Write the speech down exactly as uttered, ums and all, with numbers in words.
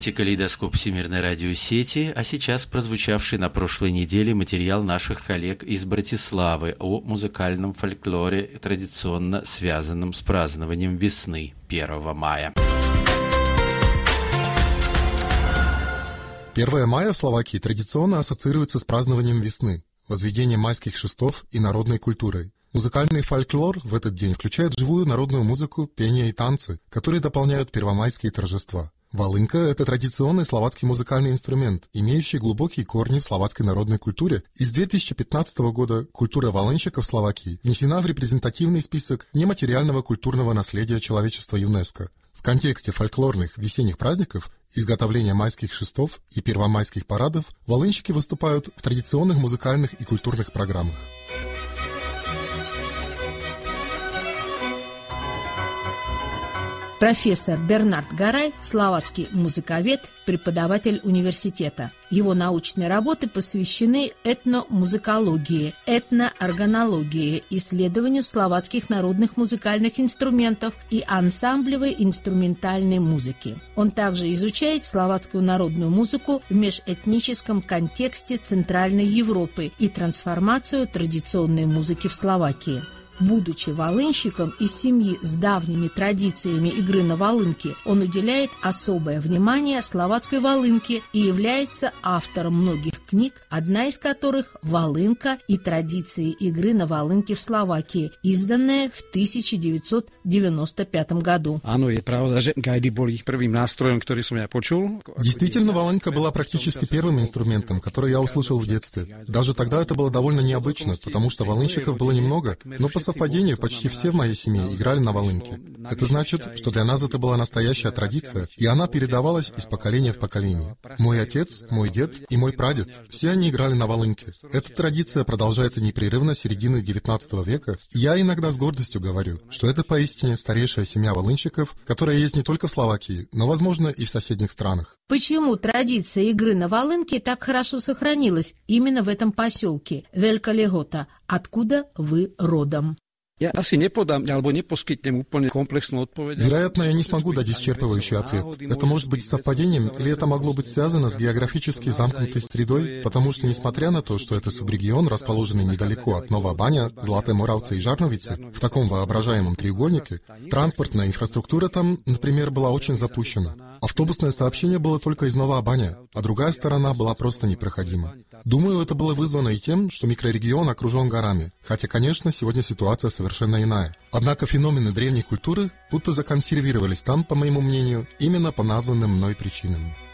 Калейдоскоп Всемирной радиосети, а сейчас прозвучавший на прошлой неделе материал наших коллег из Братиславы о музыкальном фольклоре, традиционно связанном с празднованием весны первого мая. первое мая в Словакии традиционно ассоциируется с празднованием весны, возведением майских шестов и народной культурой. Музыкальный фольклор в этот день включает живую народную музыку, пение и танцы, которые дополняют первомайские торжества. Волынка – это традиционный словацкий музыкальный инструмент, имеющий глубокие корни в словацкой народной культуре, и с две тысячи пятнадцатого года культура волынщиков Словакии внесена в репрезентативный список нематериального культурного наследия человечества ЮНЕСКО. В контексте фольклорных весенних праздников, изготовления майских шестов и первомайских парадов, волынщики выступают в традиционных музыкальных и культурных программах. Профессор Бернард Гарай – словацкий музыковед, преподаватель университета. Его научные работы посвящены этномузыкологии, этноорганологии, исследованию словацких народных музыкальных инструментов и ансамблевой инструментальной музыки. Он также изучает словацкую народную музыку в межэтническом контексте Центральной Европы и трансформацию традиционной музыки в Словакии. Будучи волынщиком из семьи с давними традициями игры на волынке, он уделяет особое внимание словацкой волынке и является автором многих книг, одна из которых «Волынка и традиции игры на волынке в Словакии», изданная в тысяча девятьсот девяносто пятом году. Действительно, волынка была практически первым инструментом, который я услышал в детстве. Даже тогда это было довольно необычно, потому что волынщиков было немного, но по совпадению почти все в моей семье играли на волынке. Это значит, что для нас это была настоящая традиция, и она передавалась из поколения в поколение. Мой отец, мой дед и мой прадед – все они играли на волынке. Эта традиция продолжается непрерывно с середины девятнадцатого века, и я иногда с гордостью говорю, что это поистине старейшая семья волынщиков, которая есть не только в Словакии, но, возможно, и в соседних странах. Почему традиция игры на волынке так хорошо сохранилась именно в этом поселке Велика Легота? Откуда вы родом? Вероятно, я не смогу дать исчерпывающий ответ. Это может быть совпадением, или это могло быть связано с географически замкнутой средой, потому что, несмотря на то, что это субрегион, расположенный недалеко от Нова Баня, Златой Моравцы и Жарновицы, в таком воображаемом треугольнике, транспортная инфраструктура там, например, была очень запущена. Автобусное сообщение было только из Нова Баня, а другая сторона была просто непроходима. Думаю, это было вызвано и тем, что микрорегион окружен горами, хотя, конечно, сегодня ситуация совершенно иная. Однако феномены древней культуры будто законсервировались там, по моему мнению, именно по названным мной причинам.